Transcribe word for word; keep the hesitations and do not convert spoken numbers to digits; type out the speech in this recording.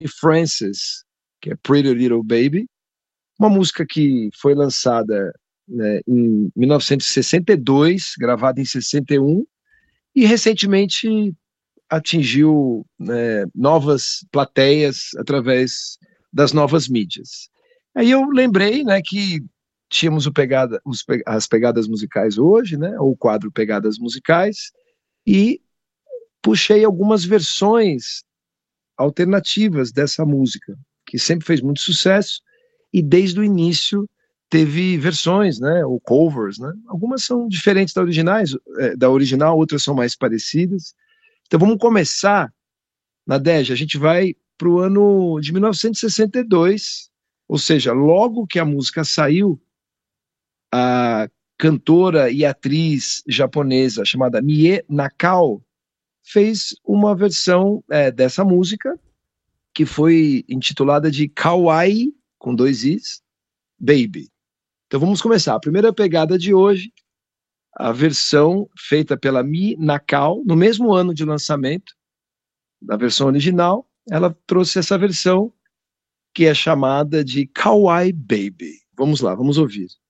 Francis, que é Pretty Little Baby, uma música que foi lançada, né, em mil novecentos e sessenta e dois, gravada em sessenta e um, e recentemente atingiu, né, novas plateias através das novas mídias. Aí eu lembrei, né, que tínhamos o pegada, os, as pegadas musicais hoje, né, ou o quadro Pegadas Musicais, e puxei algumas versões alternativas dessa música, que sempre fez muito sucesso, e desde o início teve versões, né, ou covers, né? Algumas são diferentes da, originais, é, da original, outras são mais parecidas. Então vamos começar, Nadege, a gente vai para o ano de mil novecentos e sessenta e dois, ou seja, logo que a música saiu, a cantora e atriz japonesa chamada Mie Nakao fez uma versão, é, dessa música, que foi intitulada de Kawaii, com dois Is, Baby. Então vamos começar. A primeira pegada de hoje, a versão feita pela Mi Nakao, no mesmo ano de lançamento da versão original, ela trouxe essa versão que é chamada de Kawaii Baby. Vamos lá, vamos ouvir.